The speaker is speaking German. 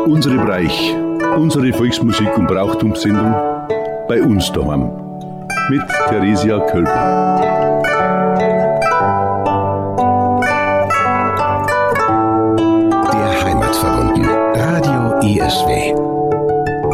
unsere Bereich, unsere Volksmusik- und Brauchtumssendung bei uns daheim mit Theresia Kölber. Der Heimatverbunden. Radio ESW.